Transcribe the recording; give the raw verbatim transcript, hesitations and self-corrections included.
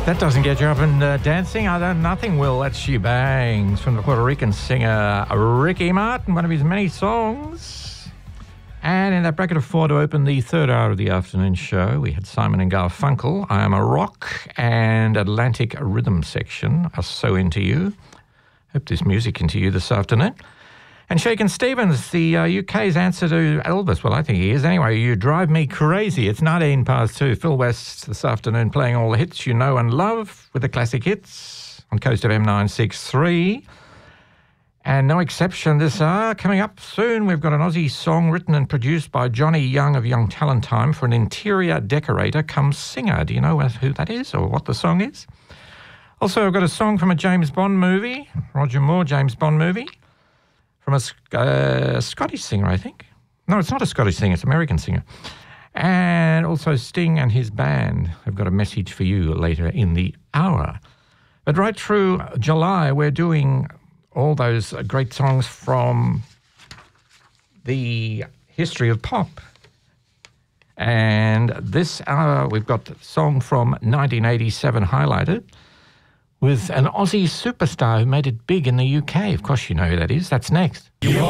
That doesn't get you up and uh, dancing. I don't, nothing will. That's She Bangs from the Puerto Rican singer Ricky Martin, one of his many songs. And in that bracket of four to open the third hour of the afternoon show, we had Simon and Garfunkel, I Am a Rock, and Atlantic Rhythm Section are so into you. Hope there's music into you this afternoon. And Shakin' Stevens, the uh, U K's answer to Elvis. Well, I think he is. Anyway, You Drive Me Crazy. It's nineteen past two. Phil West this afternoon playing all the hits you know and love with the classic hits on Coast of M nine sixty-three. And no exception this hour. Coming up soon, we've got an Aussie song written and produced by Johnny Young of Young Talent Time for an interior decorator come singer. Do you know who that is or what the song is? Also, I've got a song from a James Bond movie, Roger Moore James Bond movie. From a uh, Scottish singer, I think. No, it's not a Scottish singer, it's an American singer. And also Sting and his band have got a message for you later in the hour. But right through July, we're doing all those great songs from the history of pop. And this hour, we've got the song from nineteen eighty-seven highlighted, with an Aussie superstar who made it big in the U K. Of course you know who that is. That's next.